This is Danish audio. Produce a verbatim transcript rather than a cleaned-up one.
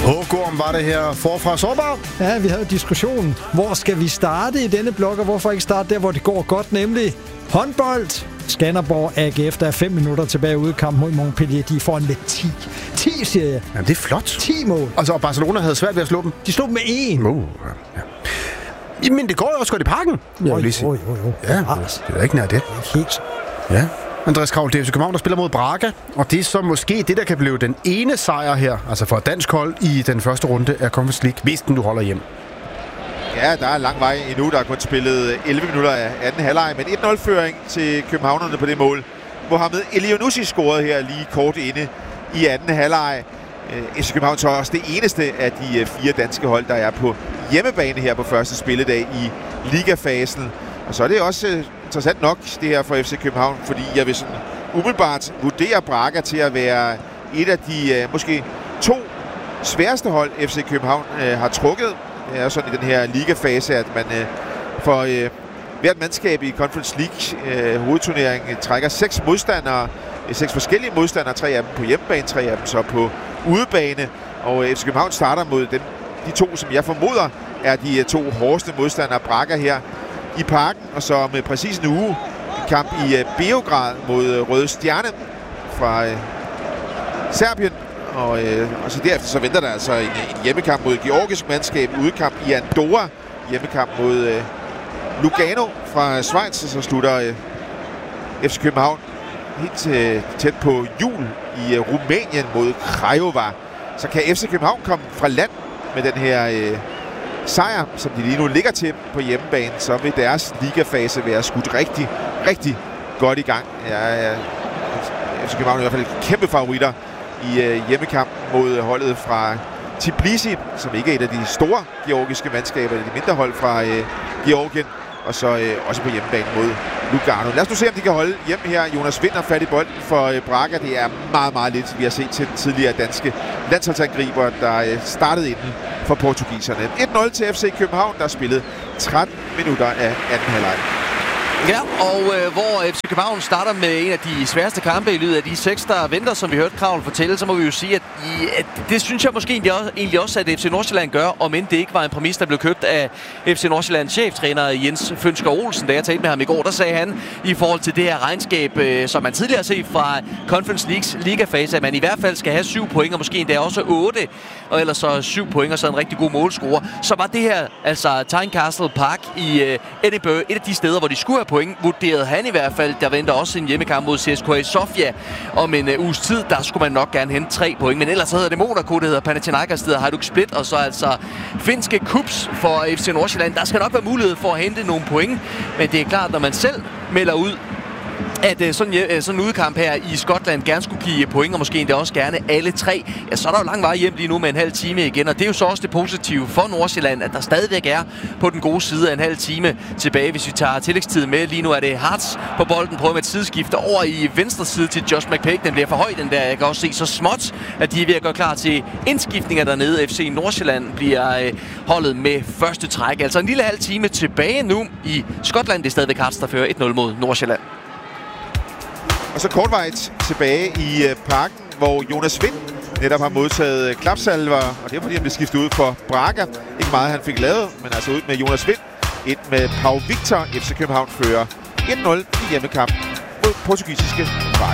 Hågorm var det her forfra sårbar. Ja, vi havde diskussionen. Hvor skal vi starte i denne blok, og hvorfor ikke starte der, hvor det går godt, nemlig håndbold. Skanderborg A G F, der er fem minutter tilbage ude i kamp mod Montpellier. De får en med ti. ti, siger jeg. Jamen, det er flot. ti mål. Altså, og Barcelona havde svært ved at slå dem. De slog dem med én. Oh, ja. Men det går jo også godt i parken. Jo, jo, jo, jo. Ja, det er da ikke nær det. Helt. Ja. Andreas Kravl, det er F C København, der spiller mod Braga, og det er så måske det, der kan blive den ene sejr her, altså for et dansk hold i den første runde af Conference League, hvis den du holder hjem. Ja, der er lang vej endnu. Der er kun spillet elleve minutter af anden halvleg, men et nul-føring til københavnerne på det mål. Mohamed Elyounoussi scorede her lige kort inde i anden halvleg. F C København så også det eneste af de fire danske hold, der er på hjemmebane her på første spilledag i ligafasen. Og så er det også interessant nok, det her for F C København, fordi jeg vil sådan umiddelbart vurdere Braga til at være et af de måske to sværeste hold, F C København øh, har trukket. Det er sådan i den her ligafase, at man øh, for øh, hvert mandskab i Conference League øh, hovedturneringen trækker seks modstandere, øh, seks forskellige modstandere, tre af dem på hjemmebane, tre af dem så på udebane. Og øh, F C København starter mod dem, de to, som jeg formoder er de øh, to hårdeste modstandere, Braga her i parken, og så med præcis en uge en kamp i øh, Beograd mod øh, Røde Stjerne fra øh, Serbien. Og, øh, og så derefter så venter der altså en, en hjemmekamp mod georgisk mandskab, udekamp i Andorra, hjemmekamp mod øh, Lugano fra Schweiz, og så slutter øh, F C København helt øh, tæt på jul i øh, Rumænien mod Craiova. Så kan F C København komme fra land med den her øh, sejr, som de lige nu ligger til på hjemmebane, så vil deres ligafase være skudt rigtig, rigtig godt i gang. Ja, ja. F C København er i hvert fald kæmpe favoritter i øh, hjemmekamp mod holdet fra Tbilisi, som ikke er et af de store georgiske mandskaber, eller de mindre hold fra øh, Georgien, og så øh, også på hjemmebane mod Lugano. Lad os nu se, om de kan holde hjem her. Jonas Vind har fat i bolden for øh, Braga. Det er meget, meget lidt, vi har set til den tidligere danske landsholdsangriber, der øh, startede inden for portugiserne. et nul til F C København, der har spillet tretten minutter af anden halvleg. Ja, og øh, hvor F C København starter med en af de sværeste kampe i løbet af de seks, der venter, som vi hørte Kravl fortælle, så må vi jo sige, at, i, at det synes jeg måske egentlig også, egentlig også, at F C Nordsjælland gør, om end det ikke var en præmis, der blev købt af F C Nordsjællands cheftræner Jens Fønsker Olsen. Da jeg talte med ham i går, der sagde han i forhold til det her regnskab, øh, som man tidligere har set fra Conference Leagues ligafase, at man i hvert fald skal have syv point, og måske endda også otte, og ellers så syv point, og så en rigtig god målscorer. Så var det her, altså Tynecastle Park i øh, Edinburgh, et af de steder, hvor de skulle have point, vurderede han i hvert fald. Der venter også en hjemmekamp mod C S K A Sofia om en uh, uges tid. Der skulle man nok gerne hente tre point. Men ellers så hedder det Monaco, det hedder Panathinaikos, det hedder Hajduk Split, og så altså finske kups for F C Nordsjælland. Der skal nok være mulighed for at hente nogle point. Men det er klart, når man selv melder ud, at uh, sådan, uh, sådan en udkamp her i Skotland gerne skulle give point, og måske endda også gerne alle tre, ja, så er der jo lang vej hjem lige nu med en halv time igen, og det er jo så også det positive for Nordsjælland, at der stadigvæk er på den gode side af en halv time tilbage, hvis vi tager tillægstid med. Lige nu er det Hartz på bolden, prøver med et sideskifte over i venstre side til Josh McPake. Den bliver for høj, den der. Jeg kan også se så småt, at de er ved at gøre klar til indskiftninger dernede. F C Nordsjælland bliver øh, holdet med første træk. Altså en lille halv time tilbage nu i Skotland. Det er stadigvæk Hartz, der fører et nul mod Nordsjælland. Og så kortvejt tilbage i øh, parken, hvor Jonas Vind netop har modtaget øh, klapsalver, og det er fordi, han blev skiftet ud for Braga. Ikke meget, han fik lavet, men altså ud med Jonas Vind. Et med Pau Victor. F C København fører et nul i hjemmekamp mod portugisiske Braga.